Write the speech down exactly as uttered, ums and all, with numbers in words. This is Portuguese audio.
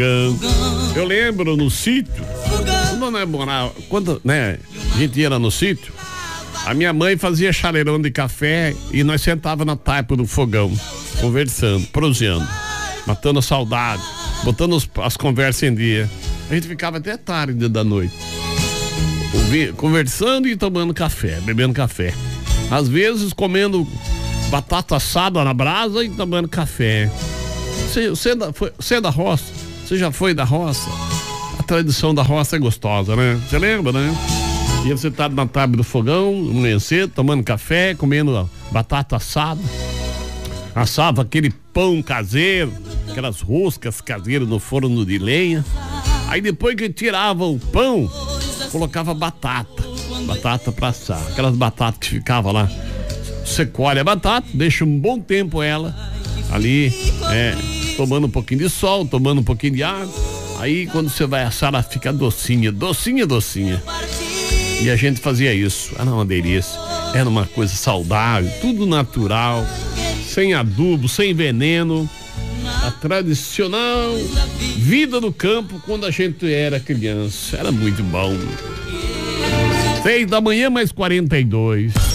Eu lembro no sítio, quando nós morava, quando né, a gente ia lá no sítio, a minha mãe fazia chaleirão de café e nós sentava na taipa do fogão, conversando, proseando, matando a saudade, botando os, as conversas em dia. A gente ficava até tarde da noite, ouvi, conversando e tomando café, bebendo café. Às vezes comendo batata assada na brasa e tomando café. Você, você, é da, foi, você é da roça? Você já foi da roça? A tradição da roça é gostosa, né? Você lembra, né? E você tá na tábua do fogão, manhã cedo, tomando café, comendo batata assada. Assava aquele pão caseiro, aquelas roscas caseiras no forno de lenha. Aí depois que tirava o pão, colocava batata. Batata pra assar. Aquelas batatas que ficavam lá. Você colhe a batata, deixa um bom tempo ela ali, é, tomando um pouquinho de sol, tomando um pouquinho de água. Aí quando você vai assar, ela fica docinha, docinha, docinha. E a gente fazia isso. Era uma delícia. Era uma coisa saudável, tudo natural, sem adubo, sem veneno. A tradicional vida do campo quando a gente era criança. Era muito bom. Seis da manhã, mais quarenta e dois.